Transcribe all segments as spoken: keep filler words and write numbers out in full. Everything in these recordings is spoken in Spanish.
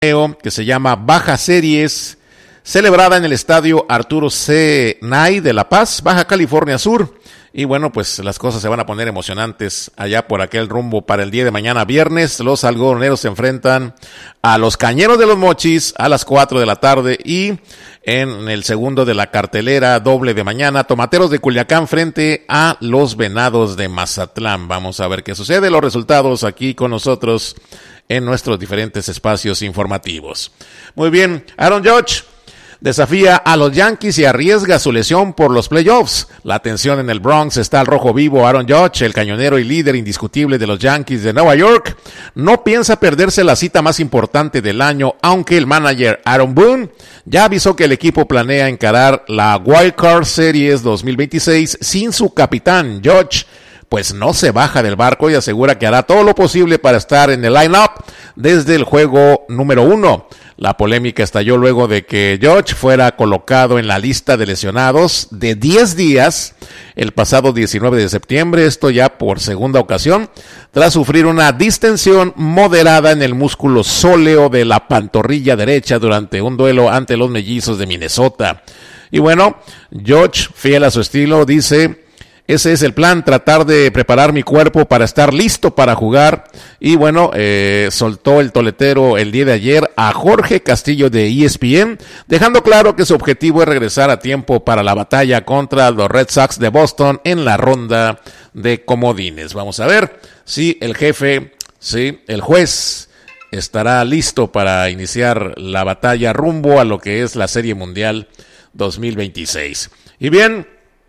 que se llama Baja Series, celebrada en el estadio Arturo C. Nay de La Paz, Baja California Sur. Y bueno, pues las cosas se van a poner emocionantes allá por aquel rumbo para el día de mañana viernes. Los algodoneros se enfrentan a los Cañeros de los Mochis a las cuatro de la tarde, y en el segundo de la cartelera doble de mañana, Tomateros de Culiacán frente a los Venados de Mazatlán. Vamos a ver qué sucede, los resultados aquí con nosotros en nuestros diferentes espacios informativos. Muy bien, Aaron Judge desafía a los Yankees y arriesga su lesión por los playoffs. La tensión en el Bronx está al rojo vivo. Aaron Judge, el cañonero y líder indiscutible de los Yankees de Nueva York, no piensa perderse la cita más importante del año, aunque el manager Aaron Boone ya avisó que el equipo planea encarar la Wild Card Series dos mil veintiséis sin su capitán. Judge pues no se baja del barco y asegura que hará todo lo posible para estar en el line-up desde el juego número uno. La polémica estalló luego de que Judge fuera colocado en la lista de lesionados de diez días el pasado diecinueve de septiembre, esto ya por segunda ocasión, tras sufrir una distensión moderada en el músculo sóleo de la pantorrilla derecha durante un duelo ante los Mellizos de Minnesota. Y bueno, Judge, fiel a su estilo, dice: ese es el plan, tratar de preparar mi cuerpo para estar listo para jugar. Y bueno, eh, soltó el toletero el día de ayer a Jorge Castillo de E S P N, dejando claro que su objetivo es regresar a tiempo para la batalla contra los Red Sox de Boston en la ronda de comodines. Vamos a ver si el jefe, si el juez estará listo para iniciar la batalla rumbo a lo que es la Serie Mundial dos mil veintiséis. Y bien,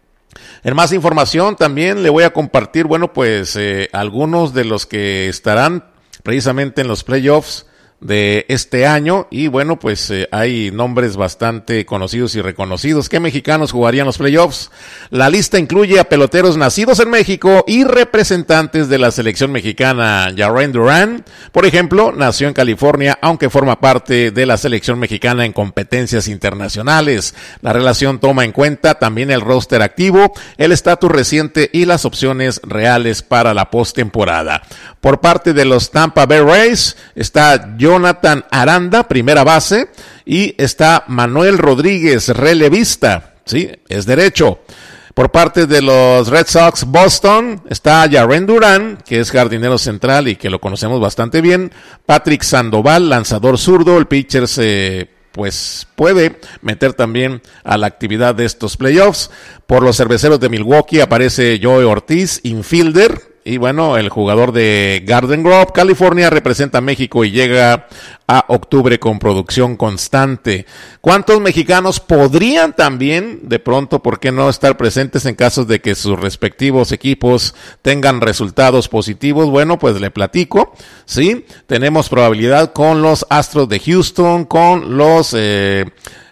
en más información también le voy a compartir, bueno, pues eh, algunos de los que estarán precisamente en los playoffs de este año. Y bueno, pues eh, hay nombres bastante conocidos y reconocidos. ¿Qué mexicanos jugarían los playoffs? La lista incluye a peloteros nacidos en México y representantes de la selección mexicana. Jarren Duran, por ejemplo, nació en California, aunque forma parte de la selección mexicana en competencias internacionales. La relación toma en cuenta también el roster activo, el estatus reciente y las opciones reales para la postemporada. Por parte de los Tampa Bay Rays está Jonathan Aranda, primera base, y está Manuel Rodríguez, relevista, sí, es derecho. Por parte de los Red Sox Boston está Jarren Duran, que es jardinero central y que lo conocemos bastante bien. Patrick Sandoval, lanzador zurdo, el pitcher se pues puede meter también a la actividad de estos playoffs. Por los Cerveceros de Milwaukee aparece Joey Ortiz, infielder. Y bueno, el jugador de Garden Grove, California, representa a México y llega a octubre con producción constante. ¿Cuántos mexicanos podrían también, de pronto, por qué no estar presentes en casos de que sus respectivos equipos tengan resultados positivos? Bueno, pues le platico, ¿sí? Tenemos probabilidad con los Astros de Houston, con los Eh,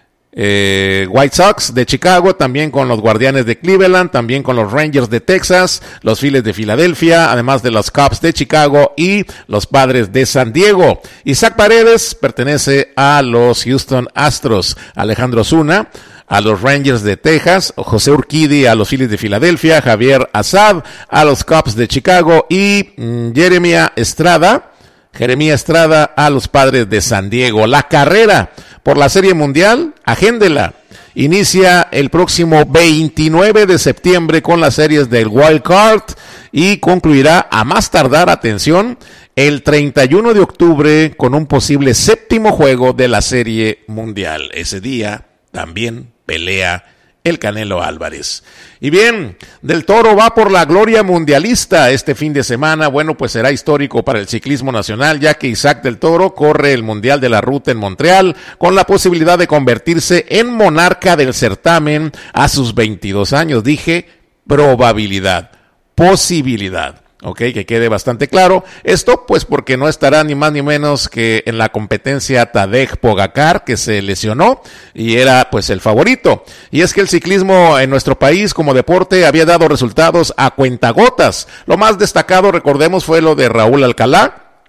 Eh, White Sox de Chicago, también con los Guardianes de Cleveland, también con los Rangers de Texas, los Phillies de Filadelfia, además de los Cubs de Chicago y los Padres de San Diego. Isaac Paredes pertenece a los Houston Astros, Alejandro Zuna a los Rangers de Texas, José Urquidi a los Phillies de Filadelfia, Javier Assad a los Cubs de Chicago y mm, Jeremia Estrada Jeremía Estrada a los Padres de San Diego. La carrera por la Serie Mundial, agéndela. Inicia el próximo veintinueve de septiembre con las series del Wild Card y concluirá a más tardar, atención, el treinta y uno de octubre con un posible séptimo juego de la Serie Mundial. Ese día también pelea el Canelo Álvarez. Y bien, Del Toro va por la gloria mundialista este fin de semana. Bueno, pues será histórico para el ciclismo nacional, ya que Isaac Del Toro corre el Mundial de la Ruta en Montreal con la posibilidad de convertirse en monarca del certamen a sus veintidós años. Dije probabilidad, posibilidad. Ok, que quede bastante claro. Esto pues porque no estará ni más ni menos que en la competencia Tadej Pogacar, que se lesionó y era pues el favorito. Y es que el ciclismo en nuestro país como deporte había dado resultados a cuentagotas. Lo más destacado, recordemos, fue lo de Raúl Alcalá,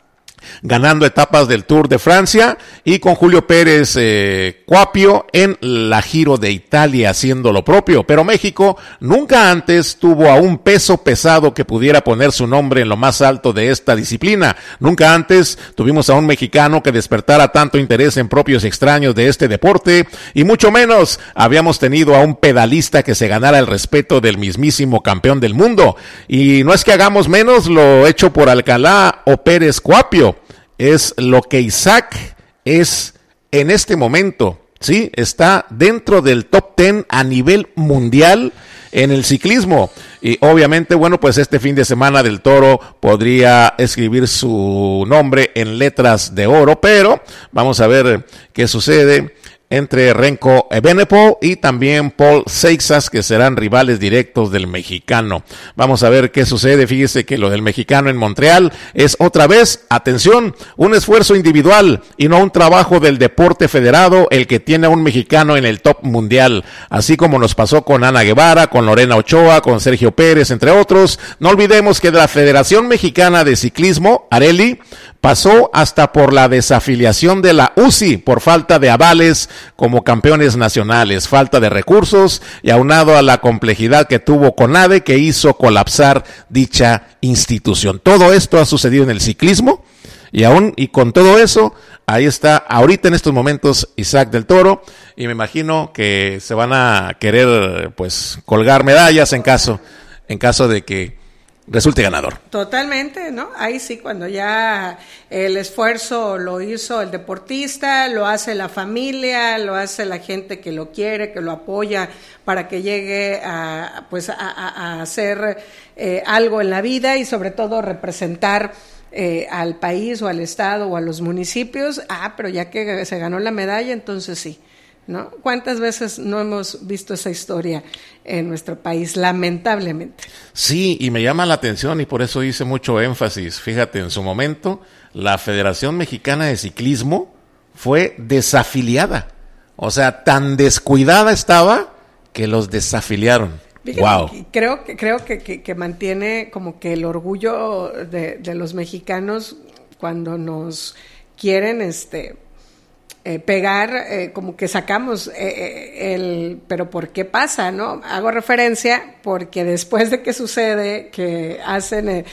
ganando etapas del Tour de Francia, y con Julio Pérez eh, Cuapio en la Giro de Italia haciendo lo propio. Pero México nunca antes tuvo a un peso pesado que pudiera poner su nombre en lo más alto de esta disciplina. Nunca antes tuvimos a un mexicano que despertara tanto interés en propios extraños de este deporte, y mucho menos habíamos tenido a un pedalista que se ganara el respeto del mismísimo campeón del mundo. Y no es que hagamos menos lo hecho por Alcalá o Pérez Cuapio, es lo que Isaac es en este momento, ¿sí? Está dentro del top ten a nivel mundial en el ciclismo. Y obviamente, bueno, pues este fin de semana del Toro podría escribir su nombre en letras de oro, pero vamos a ver qué sucede entre Renko Evenepoel y también Paul Seixas, que serán rivales directos del mexicano. Vamos a ver qué sucede. Fíjese que lo del mexicano en Montreal es otra vez, atención, un esfuerzo individual y no un trabajo del deporte federado el que tiene a un mexicano en el top mundial, así como nos pasó con Ana Guevara, con Lorena Ochoa, con Sergio Pérez, entre otros. No olvidemos que de la Federación Mexicana de Ciclismo, Areli, pasó hasta por la desafiliación de la U C I por falta de avales como campeones nacionales, falta de recursos, y aunado a la complejidad que tuvo CONADE, que hizo colapsar dicha institución. Todo esto ha sucedido en el ciclismo, y aún y con todo eso, ahí está ahorita en estos momentos Isaac del Toro, y me imagino que se van a querer pues colgar medallas en caso, en caso de que resulte ganador. Totalmente, ¿no? Ahí sí, cuando ya el esfuerzo lo hizo el deportista, lo hace la familia, lo hace la gente que lo quiere, que lo apoya para que llegue a, pues, a, a hacer eh, algo en la vida, y sobre todo representar eh, al país o al estado o a los municipios. Ah, pero ya que se ganó la medalla, entonces sí, ¿no? ¿Cuántas veces no hemos visto esa historia en nuestro país, lamentablemente? Sí, y me llama la atención, y por eso hice mucho énfasis. Fíjate, en su momento, la Federación Mexicana de Ciclismo fue desafiliada. O sea, tan descuidada estaba que los desafiliaron. Fíjate, wow. Creo, que, creo que, que, que mantiene como que el orgullo de, de los mexicanos cuando nos quieren, este... Eh, pegar, eh, como que sacamos eh, el, pero ¿por qué pasa? ¿No? Hago referencia porque después de que sucede, que hacen, eh,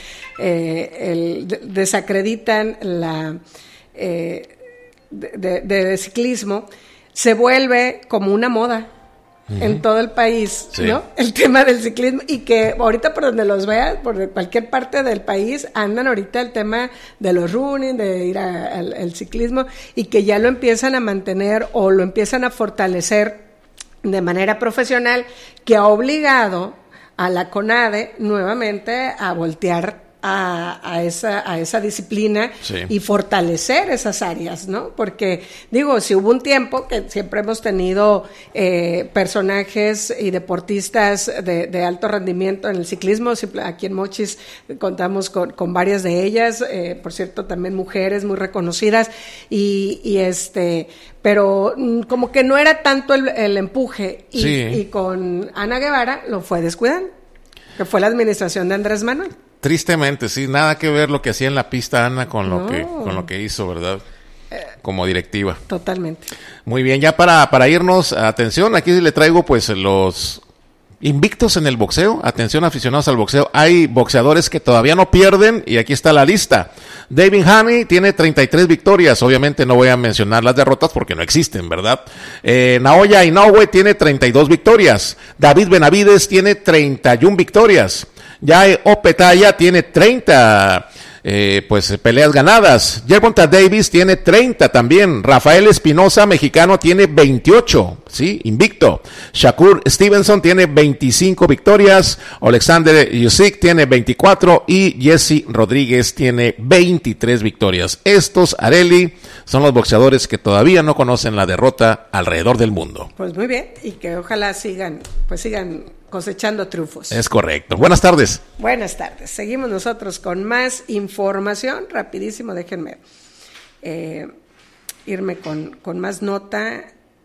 eh, el, desacreditan la eh, de, de, de ciclismo, se vuelve como una moda en todo el país, sí, ¿no? El tema del ciclismo, y que ahorita por donde los veas, por cualquier parte del país, andan ahorita el tema de los running, de ir al ciclismo, y que ya lo empiezan a mantener o lo empiezan a fortalecer de manera profesional, que ha obligado a la CONADE nuevamente a voltear A, a esa a esa disciplina, sí, y fortalecer esas áreas, ¿no? Porque, digo, si hubo un tiempo que siempre hemos tenido eh, personajes y deportistas de, de alto rendimiento en el ciclismo, aquí en Mochis contamos con, con varias de ellas, eh, por cierto, también mujeres muy reconocidas, y, y este... pero como que no era tanto el, el empuje, y, sí, y con Ana Guevara lo fue descuidando, que fue la administración de Andrés Manuel. Tristemente, sí, nada que ver lo que hacía en la pista Ana con lo no. que con lo que hizo, ¿verdad? Como directiva. Totalmente. Muy bien, ya para para irnos, atención, aquí le traigo pues los invictos en el boxeo. Atención, aficionados al boxeo, hay boxeadores que todavía no pierden, y aquí está la lista. Devin Haney tiene treinta y tres victorias, obviamente no voy a mencionar las derrotas porque no existen, ¿verdad? Eh, Naoya Inoue tiene treinta y dos victorias, David Benavides tiene treinta y una victorias, Jae Opetaya tiene treinta eh, pues peleas ganadas, Gervonta Davis tiene treinta también, Rafael Espinosa, mexicano, tiene veintiocho, sí, invicto, Shakur Stevenson tiene veinticinco victorias, Alexander Usyk tiene veinticuatro y Jesse Rodríguez tiene veintitrés victorias. Estos, Areli, son los boxeadores que todavía no conocen la derrota alrededor del mundo. Pues muy bien, y que ojalá sigan, pues sigan cosechando triunfos. Es correcto. Buenas tardes. Buenas tardes. Seguimos nosotros con más información. Rapidísimo, déjenme eh, irme con, con más nota.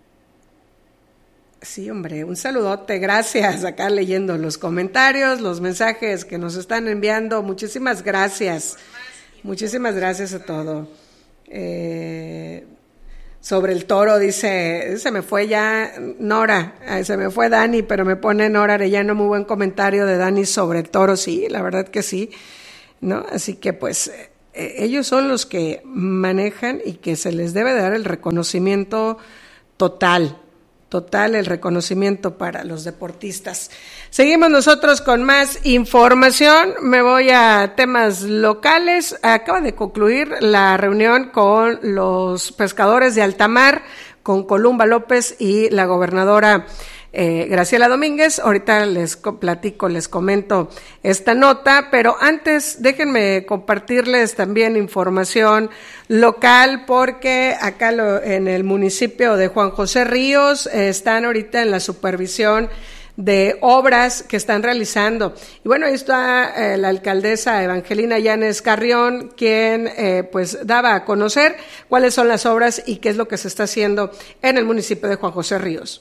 Sí, hombre, un saludote. Gracias. Acá leyendo los comentarios, los mensajes que nos están enviando. Muchísimas gracias. Muchísimas gracias a todo. Eh, sobre el toro, dice, se me fue ya Nora, eh, se me fue Dani, pero me pone Nora Arellano, muy buen comentario de Dani sobre el toro, sí, la verdad que sí, ¿no? Así que pues eh, ellos son los que manejan y que se les debe dar el reconocimiento total, total el reconocimiento para los deportistas. Seguimos nosotros con más información. Me voy a temas locales. Acaba de concluir la reunión con los pescadores de altamar, con Columba López y la gobernadora eh, Graciela Domínguez. Ahorita les platico, les comento esta nota, pero antes déjenme compartirles también información local, porque acá lo, en el municipio de Juan José Ríos eh, están ahorita en la supervisión de obras que están realizando. Y bueno, ahí está eh, la alcaldesa Evangelina Llanes Carrión, quien eh, pues daba a conocer cuáles son las obras y qué es lo que se está haciendo en el municipio de Juan José Ríos.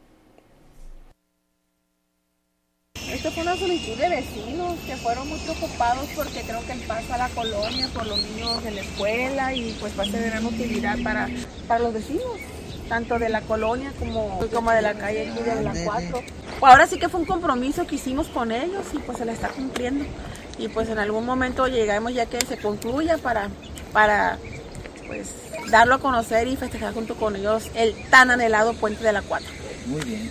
Esto fue una solicitud de vecinos que fueron muy preocupados porque creo que el paso a la colonia por los niños de la escuela y pues va a ser de gran utilidad para, para los vecinos, tanto de la colonia como, como de la calle aquí de la cuatro. Ahora sí que fue un compromiso que hicimos con ellos y pues se la está cumpliendo. Y pues en algún momento llegamos ya que se concluya para, para pues darlo a conocer y festejar junto con ellos el tan anhelado puente de la cuatro. Muy bien.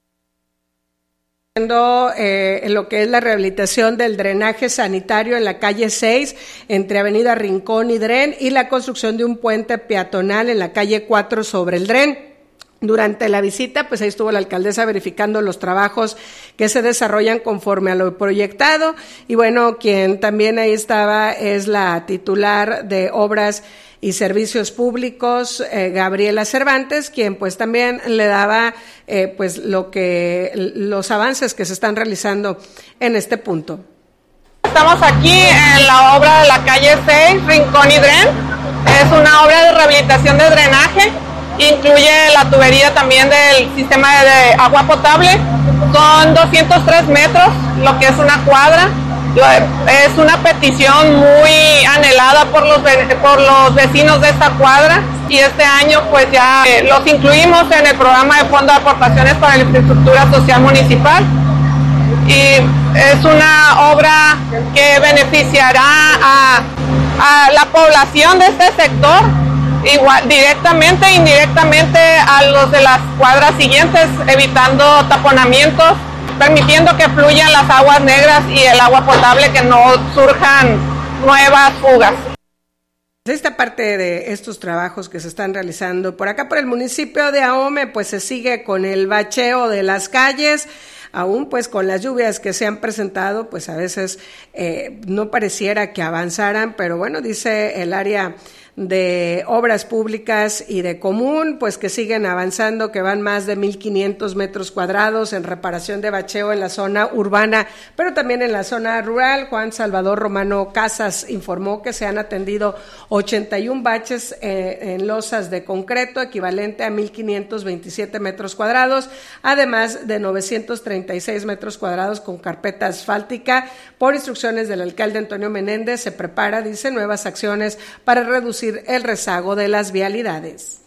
Eh, en lo que es la rehabilitación del drenaje sanitario en la calle seis, entre Avenida Rincón y Dren, y la construcción de un puente peatonal en la calle cuatro sobre el Dren. Durante la visita, pues ahí estuvo la alcaldesa verificando los trabajos que se desarrollan conforme a lo proyectado, y bueno, quien también ahí estaba es la titular de Obras y Servicios Públicos, eh, Gabriela Cervantes, quien pues también le daba eh, pues lo que los avances que se están realizando en este punto. Estamos aquí en la obra de la calle seis, Rincón y Dren. Es una obra de rehabilitación de drenaje, incluye la tubería también del sistema de agua potable. Son doscientos tres metros, lo que es una cuadra. Es una petición muy anhelada por los, por los vecinos de esta cuadra, y este año pues ya eh, los incluimos en el programa de Fondo de Aportaciones para la Infraestructura Social Municipal, y es una obra que beneficiará a, a la población de este sector, igual directamente e indirectamente a los de las cuadras siguientes, evitando taponamientos, permitiendo que fluyan las aguas negras y el agua potable, que no surjan nuevas fugas. Esta parte de estos trabajos que se están realizando por acá por el municipio de Ahome, pues se sigue con el bacheo de las calles. Aún pues con las lluvias que se han presentado, pues a veces eh, no pareciera que avanzaran, pero bueno, dice el área de Obras Públicas y de Común, pues que siguen avanzando, que van más de mil quinientos metros cuadrados en reparación de bacheo en la zona urbana, pero también en la zona rural. Juan Salvador Romano Casas informó que se han atendido ochenta y un baches eh, en losas de concreto, equivalente a mil quinientos veintisiete metros cuadrados, además de novecientos treinta y seis metros cuadrados con carpeta asfáltica. Por instrucciones del alcalde Antonio Menéndez, se prepara, dice, nuevas acciones para reducir el rezago de las vialidades.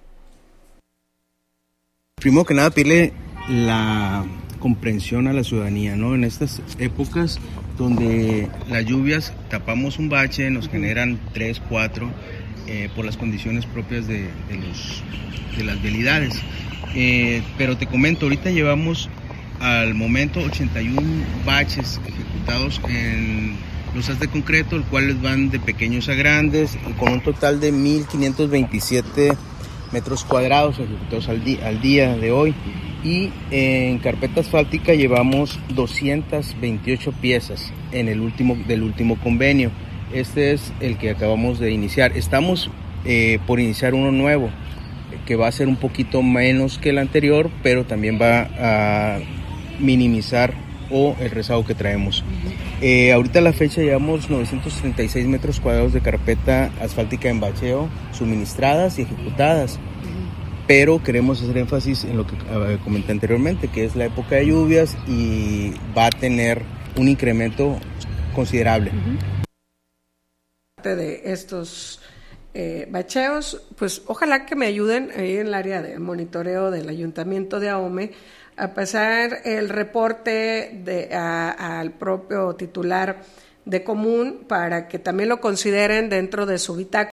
Primero que nada, pedirle la comprensión a la ciudadanía, ¿no? En estas épocas donde las lluvias tapamos un bache, nos generan tres, cuatro, eh, por las condiciones propias de, de, los, de las vialidades. Eh, pero te comento, ahorita llevamos al momento ochenta y un baches ejecutados en losas de concreto, el cuales van de pequeños a grandes, con un total de mil quinientos veintisiete metros cuadrados ejecutados al, di- al día de hoy. Y en carpeta asfáltica llevamos doscientas veintiocho piezas en el último, del último convenio. Este es el que acabamos de iniciar. Estamos eh, por iniciar uno nuevo, que va a ser un poquito menos que el anterior, pero también va a minimizar o el rezago que traemos. Eh, ahorita a la fecha llevamos novecientos treinta y seis metros cuadrados de carpeta asfáltica en bacheo suministradas y ejecutadas, pero queremos hacer énfasis en lo que eh, comenté anteriormente, que es la época de lluvias y va a tener un incremento considerable. de estos eh, bacheos, pues ojalá que me ayuden ahí en el área de monitoreo del Ayuntamiento de Ahome a pasar el reporte de, a, al propio titular de Común para que también lo consideren dentro de su bitácora.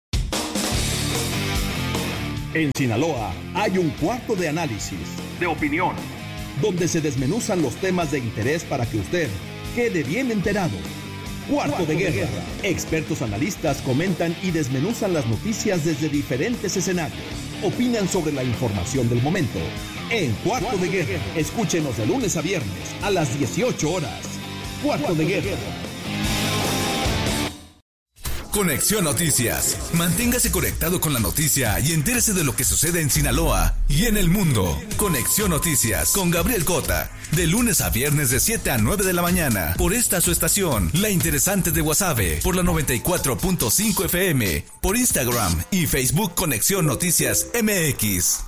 En Sinaloa hay un cuarto de análisis, de opinión, donde se desmenuzan los temas de interés para que usted quede bien enterado. Cuarto, cuarto de, guerra. de guerra. Expertos analistas comentan y desmenuzan las noticias desde diferentes escenarios. Opinan sobre la información del momento. En Cuarto, cuarto de, guerra. de guerra. Escúchenos de lunes a viernes a las dieciocho horas. Cuarto, cuarto de, de guerra. guerra. Conexión Noticias. Manténgase conectado con la noticia y entérese de lo que sucede en Sinaloa y en el mundo. Conexión Noticias con Gabriel Cota. De lunes a viernes de siete a nueve de la mañana. Por esta su estación, La Interesante de Guasave. Por la noventa y cuatro punto cinco F M. Por Instagram y Facebook Conexión Noticias M X.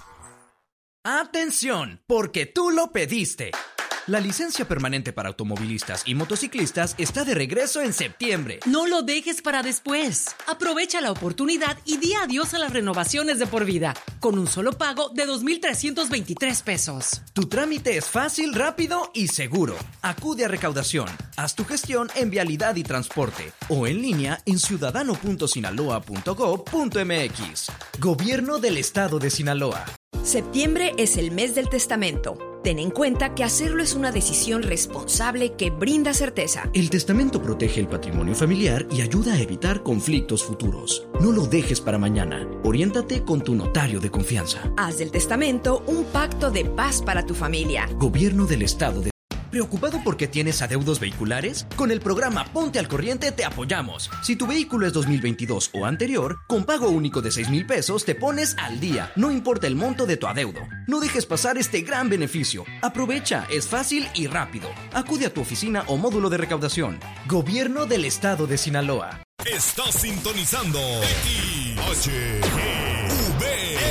Atención, porque tú lo pediste. La licencia permanente para automovilistas y motociclistas está de regreso en septiembre. No lo dejes para después. Aprovecha la oportunidad y di adiós a las renovaciones de por vida, con un solo pago de dos mil trescientos veintitrés pesos. Tu trámite es fácil, rápido y seguro. Acude a recaudación. Haz tu gestión en Vialidad y Transporte o en línea en ciudadano punto sinaloa punto gob punto m x. Gobierno del Estado de Sinaloa. Septiembre es el mes del testamento. Ten en cuenta que hacerlo es una decisión responsable que brinda certeza. El testamento protege el patrimonio familiar y ayuda a evitar conflictos futuros. No lo dejes para mañana. Oriéntate con tu notario de confianza. Haz del testamento un pacto de paz para tu familia. Gobierno del Estado de... ¿Preocupado porque tienes adeudos vehiculares? Con el programa Ponte al Corriente te apoyamos. Si tu vehículo es dos mil veintidós o anterior, con pago único de seis mil pesos te pones al día. No importa el monto de tu adeudo. No dejes pasar este gran beneficio. Aprovecha, es fácil y rápido. Acude a tu oficina o módulo de recaudación. Gobierno del Estado de Sinaloa. Estás sintonizando X H G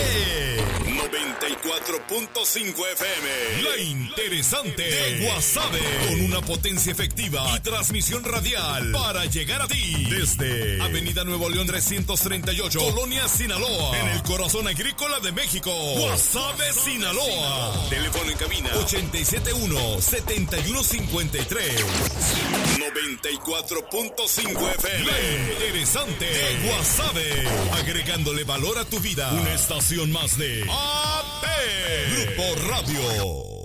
V noventa y cuatro punto cinco F M. La Interesante de Guasave. Con una potencia efectiva y transmisión radial para llegar a ti. Desde Avenida Nuevo León trescientos treinta y ocho, Colonia Sinaloa. En el corazón agrícola de México. Guasave, Sinaloa. Teléfono en cabina ochenta y siete uno, setenta y uno cincuenta y tres. noventa y cuatro punto cinco F M. La Interesante de Guasave. Agregándole valor a tu vida. Una estación más de A P Grupo Radio.